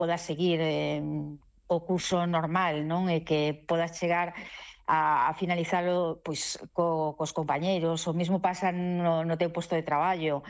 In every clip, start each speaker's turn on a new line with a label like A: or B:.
A: podas seguir o curso normal, non? E que podas chegar a finalizalo pois cos compañeiros. O mesmo pasa no teu posto de traballo.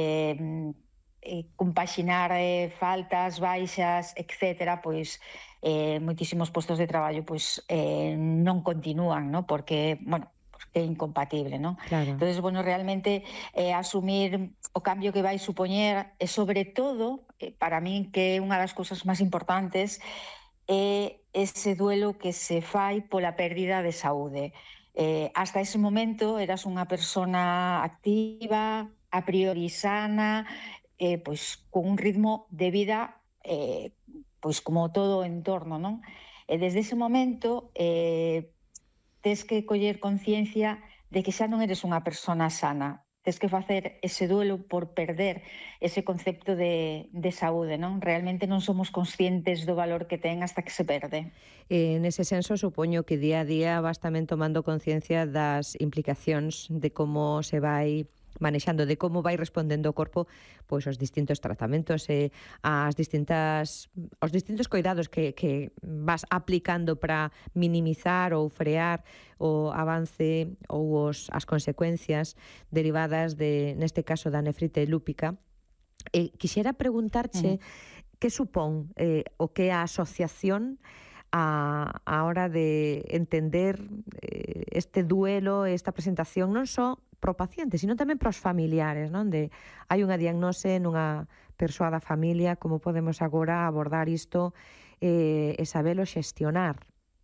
A: Compaxinar faltas, baixas, etcétera, pois moitísimos postos de traballo pois non continúan, non? Porque, bueno, porque é incompatible, non?
B: Claro.
A: Entonces, bueno, realmente asumir o cambio que vai supoñer e, sobre todo, para min, que é unha das cousas máis importantes, é ese duelo que se fai pola pérdida de saúde. Hasta ese momento eras unha persona activa, a priori sana, pois con un ritmo de vida pois como todo o entorno, non? E desde ese momento tes que coller conciencia de que xa non eres unha persona sana. Tes que facer ese duelo por perder ese concepto de saúde, non? Realmente non somos conscientes do valor que ten hasta que se perde.
B: Nese senso, supoño que día a día vas tamén tomando conciencia das implicacións de como se vai manexando, de como vai respondendo o corpo pois aos distintos tratamentos e aos distintos cuidados que vas aplicando para minimizar ou frear o avance ou as consecuencias derivadas neste caso da nefrite lúpica. Quixera preguntarche que supón o que é a asociación a hora de entender este duelo, esta presentación, non só pro paciente, sino tamén pros familiares, non? De hai unha diagnose nunha persoa da familia, como podemos agora abordar isto e sabelo xestionar?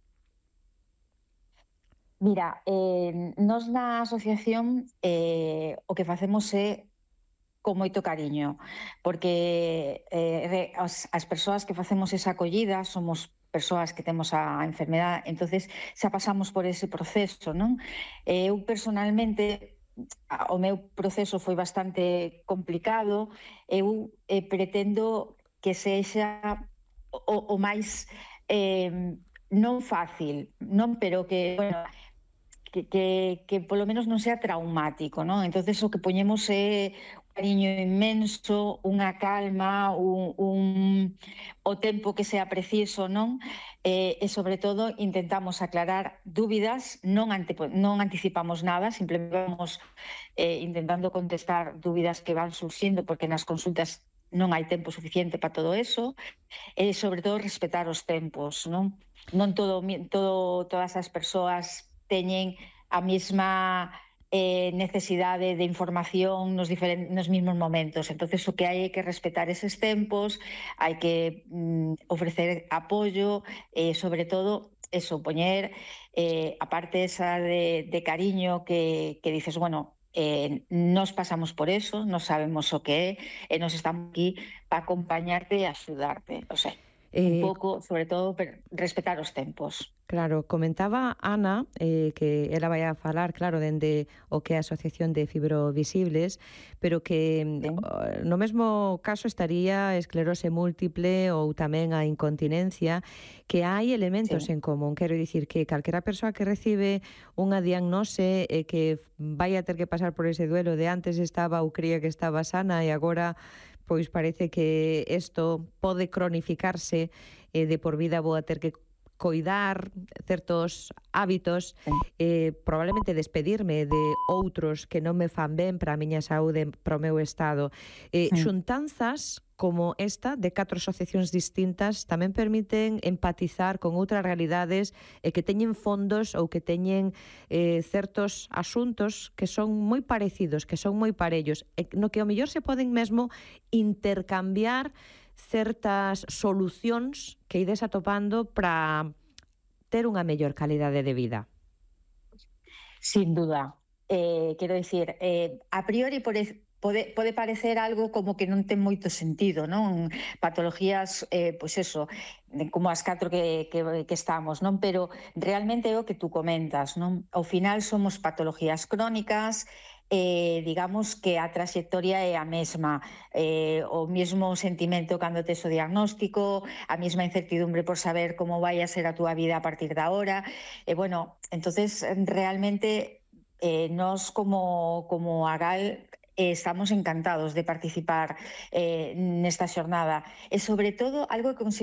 A: Mira, nós na asociación o que facemos é con moito cariño, porque as persoas que facemos esa acollida somos persoas que temos a enfermedade, entonces xa pasamos por ese proceso, non? Eu personalmente, o meu proceso foi bastante complicado. Eu pretendo que sexa o máis non fácil, non, pero que, bueno, que polo menos non sea traumático, non? Entonces o que poñemos é un cariño inmenso, unha calma, o tempo que sea preciso, non? E sobre todo intentamos aclarar dúbidas, non anticipamos nada, simplemente vamos intentando contestar dúbidas que van surxindo, porque nas consultas non hai tempo suficiente para todo eso, e sobre todo respetar os tempos, non? Non todas as persoas teñen a mesma necesidade de información nos mesmos momentos. Entonces o que hai é que respetar eses tempos, hai que ofrecer apoio e sobre todo eso, poñer a parte esa de cariño que dices, bueno, nos pasamos por eso, nos sabemos o que é e nos estamos aquí para acompañarte e axudarte. O sea, un pouco, sobre todo, respetar os tempos.
B: Claro, comentaba Ana que ela vai a falar, claro, dende o que é a Asociación de Fibrovisibles, pero que no mesmo caso estaría a esclerose múltiple ou tamén a incontinencia, que hai elementos en común. Quero dicir que calquera persoa que recibe unha diagnose e que vai a ter que pasar por ese duelo de antes estaba ou cría que estaba sana e agora pois parece que isto pode cronificarse de por vida, vou a ter que coidar certos hábitos, probablemente despedirme de outros que non me fan ben para a miña saúde, para o meu estado. Xuntanzas como esta de 4 asociacións distintas tamén permiten empatizar con outras realidades e que teñen fondos ou que teñen certos asuntos que son moi parecidos, que son moi parellos, e no que ao mellor se poden mesmo intercambiar certas solucións que ides atopando para ter unha mellor calidade de vida.
A: Sin duda. Quero dicir, a priori pode parecer algo como que non ten moito sentido, non? Patologías, pois eso, como as 4 que estamos, non? Pero realmente é o que tú comentas, non? Ao final somos patologías crónicas, digamos que a trayectoria é a mesma, o mesmo sentimento cando tes o diagnóstico, a mesma incertidumbre por saber como vai a ser a túa vida a partir da hora, e bueno, entonces realmente nós como AGAL estamos encantados de participar nesta xornada, e sobre todo algo que